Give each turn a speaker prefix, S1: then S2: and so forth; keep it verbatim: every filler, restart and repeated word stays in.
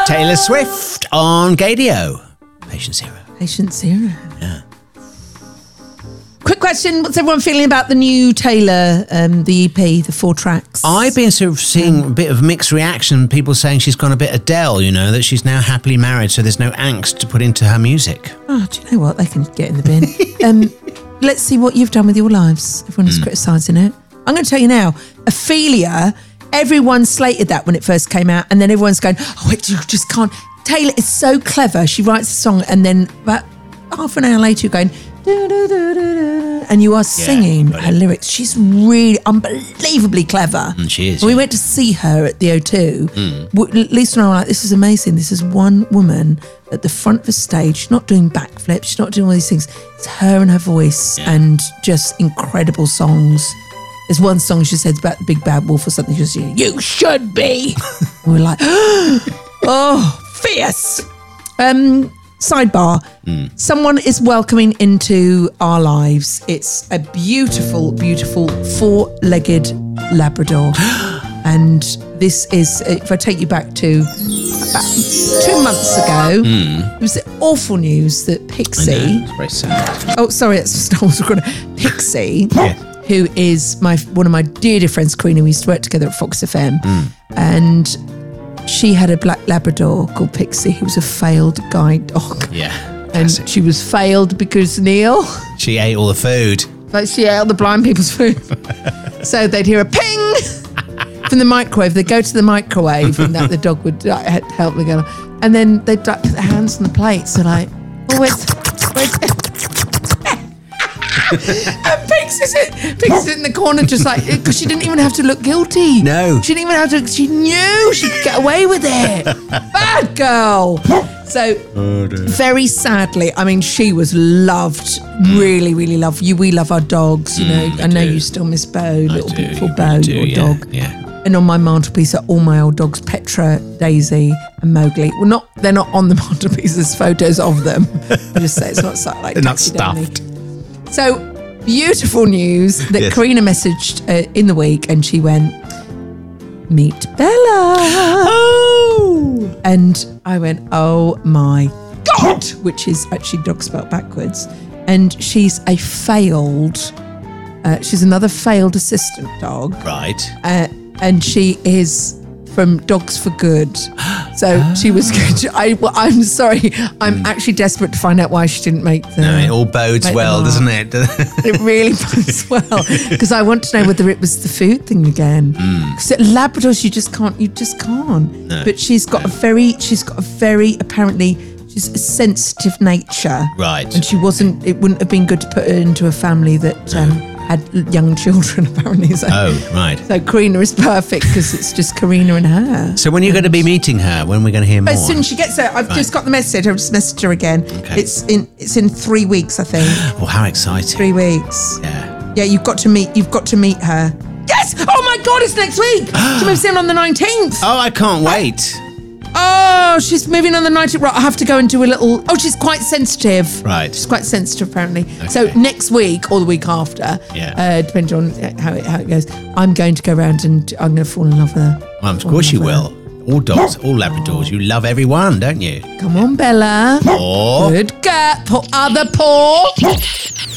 S1: Taylor Swift on Gadio. Patient Zero.
S2: Patient Zero.
S1: Yeah.
S2: Quick question. What's everyone feeling about the new Taylor, um, the E P, the four tracks?
S1: I've been sort of seeing a bit of mixed reaction. People saying she's gone a bit Adele, you know, that she's now happily married, so there's no angst to put into her music.
S2: Oh, do you know what? They can get in the bin. um, let's see what you've done with your lives. Everyone is mm. criticising it. I'm going to tell you now, Ophelia, everyone slated that when it first came out, and then everyone's going, oh, it, you just can't. Taylor is so clever. She writes a song, and then about half an hour later, you're going, do, do, do, do, do, and you are singing yeah, her it. lyrics. She's really unbelievably clever.
S1: Mm, she is.
S2: We
S1: yeah.
S2: went to see her at the O two.
S1: Mm.
S2: Lisa and I were like, this is amazing. This is one woman at the front of the stage. She's not doing backflips. She's not doing all these things. It's her and her voice yeah. and just incredible songs. There's one song she said about the big bad wolf or something. She goes, you should be. And we're like, oh, fierce. Um, sidebar. Mm. Someone is welcoming into our lives. It's a beautiful, beautiful four-legged Labrador. And this is, if I take you back to about two months ago, mm. it was the awful news that Pixie.
S1: I know, it's very sad.
S2: Oh, sorry, it's Pixie.
S1: Yeah.
S2: Who is my one of my dear, dear friends, Karina. We used to work together at Fox F M. Mm. And she had a black Labrador called Pixie, who was a failed guide dog.
S1: Yeah.
S2: And classic. She was failed because, Neil...
S1: She ate all the food.
S2: Like she ate all the blind people's food. So they'd hear a ping from the microwave. They'd go to the microwave and that the dog would uh, help them go. And then they'd like, put their hands on the plates. They're like, oh, where's... where's and Pixie's in, Pixie's in the corner just like, because she didn't even have to look guilty.
S1: No.
S2: She didn't even have to, she knew she could get away with it. Bad girl. So, oh, very sadly, I mean, she was loved, really, really loved. You, we love our dogs, you know. Mm, I know do. You still miss Bo, little
S1: do,
S2: beautiful Bo,
S1: do,
S2: your
S1: yeah,
S2: dog.
S1: Yeah.
S2: And on my mantelpiece are all my old dogs, Petra, Daisy, and Mowgli. Well, not they're not on the mantelpiece. There's photos of them. I just say it's not so, like
S1: they're not stuffed.
S2: So, beautiful news that yes. Karina messaged uh, in the week, and she went, meet Bella.
S1: Oh!
S2: And I went, oh my God, which is actually dog spelled backwards. And she's a failed, uh, she's another failed assistant dog.
S1: Right.
S2: Uh, and she is from Dogs for Good. So oh. she was good. I, well, I'm sorry. I'm mm. actually desperate to find out why she didn't make the...
S1: No, it all bodes well, doesn't it?
S2: It really bodes well. Because I want to know whether it was the food thing again. Because mm. Labradors, you just can't, you just can't. No. But she's got no. a very, she's got a very, apparently, she's a sensitive nature.
S1: Right.
S2: And she wasn't, it wouldn't have been good to put her into a family that...
S1: No.
S2: Um, had young children apparently. So,
S1: oh, right.
S2: So Karina is perfect because it's just Karina and her.
S1: So when are you going to be meeting her? When are we going to hear more?
S2: As soon as she gets there, I've right. just got the message. I've just messaged her again.
S1: Okay.
S2: It's in it's in three weeks, I think.
S1: Oh, how exciting.
S2: Three weeks.
S1: Yeah.
S2: Yeah, you've got to meet you've got to meet her. Yes! Oh my God, it's next week! She moves in on the nineteenth.
S1: Oh, I can't wait.
S2: Oh, she's moving on the nineteenth. Right, I have to go and do a little... Oh, she's quite sensitive.
S1: Right.
S2: She's quite sensitive, apparently.
S1: Okay.
S2: So next week or the week after,
S1: yeah.
S2: uh, depending on how it, how it goes, I'm going to go around and I'm going to fall in love with her.
S1: Well, of course you will. Her. All dogs, all Labradors. You love everyone, don't you?
S2: Come on, Bella.
S1: Paw.
S2: Good girl. Paw. Other paw.